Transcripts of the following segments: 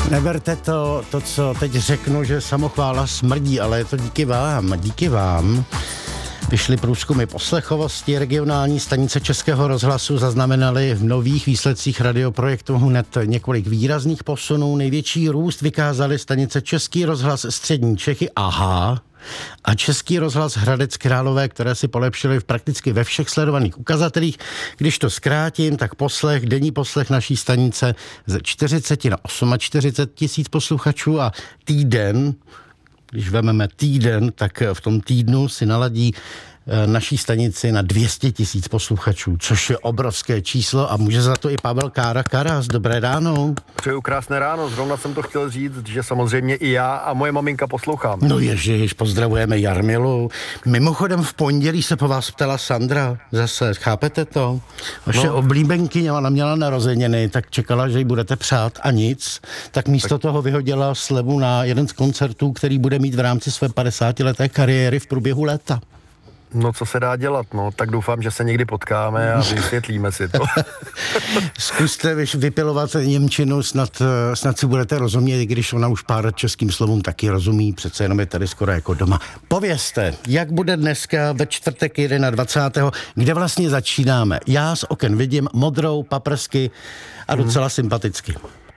Neberte to, co teď řeknu, že samochvála smrdí, ale je to díky vám. Vyšly průzkumy poslechovosti, regionální stanice Českého rozhlasu zaznamenaly v nových výsledcích radioprojektu hned několik výrazných posunů. Největší růst vykázaly stanice Český rozhlas Střední Čechy, a Český rozhlas Hradec Králové, které si polepšily prakticky ve všech sledovaných ukazatelích. Když to zkrátím, tak denní poslech naší stanice ze 40 na 48 tisíc posluchačů a týden, když vezmeme týden, tak v tom týdnu si naladí naší stanici na 200 tisíc posluchačů, což je obrovské číslo a může za to i Pavel Karas. Dobré ráno. Přeju krásné ráno, zrovna jsem to chtěl říct, že samozřejmě i já a moje maminka poslouchám. No ježiš, pozdravujeme Jarmilu. Mimochodem v pondělí se po vás ptala Sandra zase, chápete to? Vaše oblíbenkyně, ona měla narozeniny, tak čekala, že jí budete přát a nic, tak místo toho vyhodila slevu na jeden z koncertů, který bude mít v rámci své 50leté kariéry v průběhu léta. No, co se dá dělat, tak doufám, že se někdy potkáme a vysvětlíme si to. Zkuste vypilovat němčinu, snad si budete rozumět, když ona už pár českým slovům taky rozumí, přece jenom je tady skoro jako doma. Povězte, jak bude dneska ve čtvrtek 21. kde vlastně začínáme? Já z oken vidím modrou, paprsky a docela sympaticky.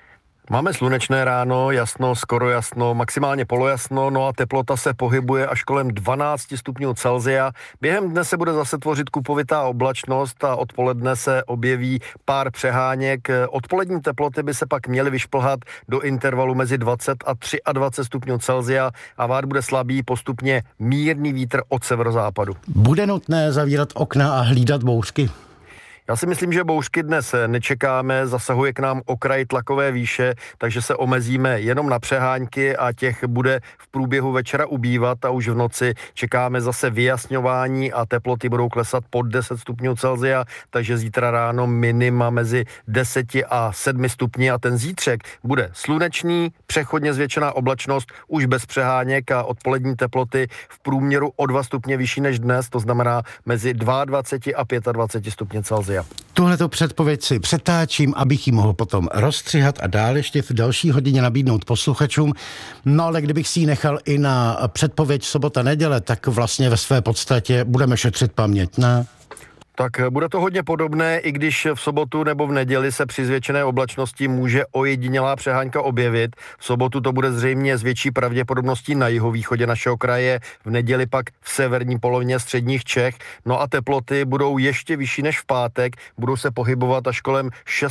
Máme slunečné ráno, jasno, skoro jasno, maximálně polojasno, a teplota se pohybuje až kolem 12 stupňů Celsia. Během dne se bude zase tvořit kupovitá oblačnost a odpoledne se objeví pár přeháněk. Odpolední teploty by se pak měly vyšplhat do intervalu mezi 20 a 23 stupňů Celsia a vát bude slabý, postupně mírný vítr od severozápadu. Bude nutné zavírat okna a hlídat bouřky? Já si myslím, že bouřky dnes nečekáme, zasahuje k nám okraj tlakové výše, takže se omezíme jenom na přehánky a těch bude v průběhu večera ubývat a už v noci čekáme zase vyjasňování a teploty budou klesat pod 10 stupňů Celsia, takže zítra ráno minima mezi 10 a 7 stupni a ten zítřek bude slunečný, přechodně zvětšená oblačnost, už bez přeháněk a odpolední teploty v průměru o 2 stupně vyšší než dnes, to znamená mezi 22 a 25 stupně Celsia. Tuhleto předpověď si přetáčím, abych ji mohl potom rozstřihat a dál ještě v další hodině nabídnout posluchačům. No ale kdybych si ji nechal i na předpověď sobota-neděle, tak vlastně ve své podstatě budeme šetřit paměť, ne? Tak bude to hodně podobné, i když v sobotu nebo v neděli se při zvětšené oblačnosti může ojedinělá přehánka objevit. V sobotu to bude zřejmě s větší pravděpodobností na jihovýchodě našeho kraje, v neděli pak v severní polovině středních Čech. No a teploty budou ještě vyšší než v pátek, budou se pohybovat až kolem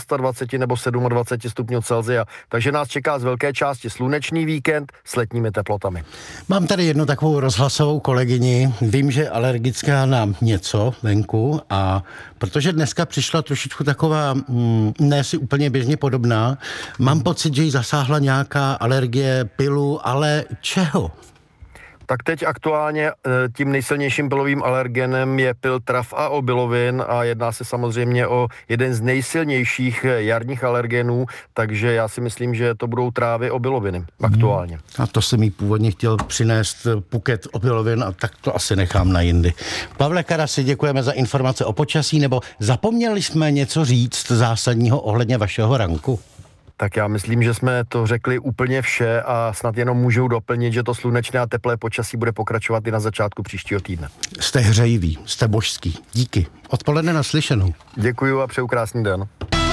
26 nebo 27 stupňů Celsia. Takže nás čeká z velké části slunečný víkend s letními teplotami. Mám tady jednu takovou rozhlasovou kolegyni, vím, že je alergická na něco venku, a protože dneska přišla trošičku taková, ne si úplně běžně podobná, mám pocit, že jí zasáhla nějaká alergie pilu, ale čeho? Tak teď aktuálně tím nejsilnějším pilovým alergenem je pil trav a obilovin a jedná se samozřejmě o jeden z nejsilnějších jarních alergenů, takže já si myslím, že to budou trávy obiloviny aktuálně. A to jsem jí původně chtěl přinést buket obilovin a tak to asi nechám na jindy. Pavle Karasi, děkujeme za informace o počasí, nebo zapomněli jsme něco říct zásadního ohledně vašeho ranku? Tak já myslím, že jsme to řekli úplně vše a snad jenom můžou doplnit, že to slunečné a teplé počasí bude pokračovat i na začátku příštího týdne. Jste hřejivý, jste božský. Díky. Odpoledne naslyšenou. Děkuju a přeju krásný den.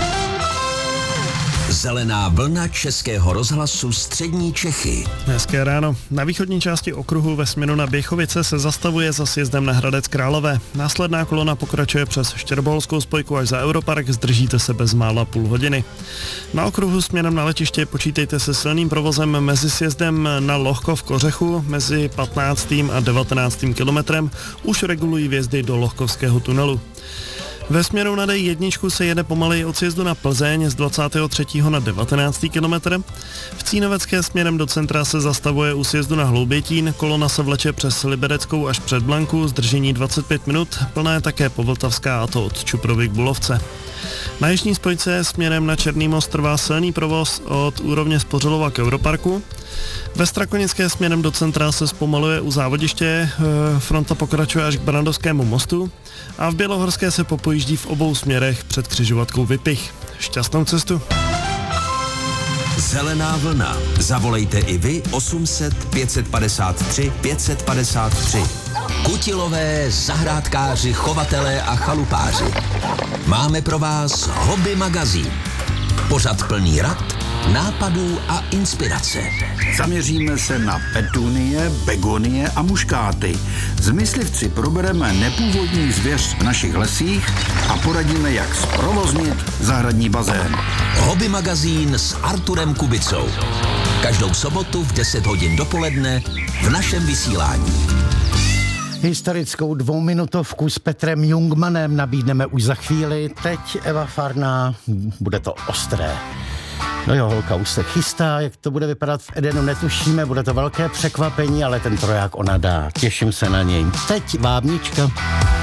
Zelená vlna Českého rozhlasu Střední Čechy. Hezké ráno. Na východní části okruhu ve směru na Běchovice se zastavuje za sjezdem na Hradec Králové. Následná kolona pokračuje přes Štěrboholskou spojku až za Europark, zdržíte se bezmála půl hodiny. Na okruhu směrem na letiště počítejte se silným provozem mezi sjezdem na Lohkov Kořechu mezi 15. a 19. kilometrem. Už regulují vjezdy do Lohkovského tunelu. Ve směru na D1 se jede pomaleji od sjezdu na Plzeň z 23. na 19. kilometr. V Cínovecké směrem do centra se zastavuje u sjezdu na Hloubětín, kolona se vleče přes Libereckou až před Blanku, zdržení 25 minut, plná je také Povltavská, a to od Čuprovy k Bulovce. Na jižní spojce směrem na Černý most trvá silný provoz od úrovně Spořilova k Europarku. Ve Strakonické směrem do centra se zpomaluje u závodiště, fronta pokračuje až k Brandovskému mostu a v Bělohorské se popojíždí v obou směrech před křižovatkou Vypich. Šťastnou cestu! Zelená vlna. Zavolejte i vy 800 553 553. Kutilové, zahrádkáři, chovatelé a chalupáři. Máme pro vás Hobby magazín. Pořad plný rad, nápadů a inspirace. Zaměříme se na petunie, begonie a muškáty. S myslivci probereme nepůvodní zvěř v našich lesích a poradíme, jak zprovoznit zahradní bazén. Hobby magazín s Arturem Kubicou. Každou sobotu v 10 hodin dopoledne v našem vysílání. Historickou 2minutovku s Petrem Jungmanem nabídneme už za chvíli. Teď Eva Farná, bude to ostré. No jo, holka už se chystá, jak to bude vypadat v Edenu, netušíme, bude to velké překvapení, ale ten troják ona dá. Těším se na něj. Teď vábnička.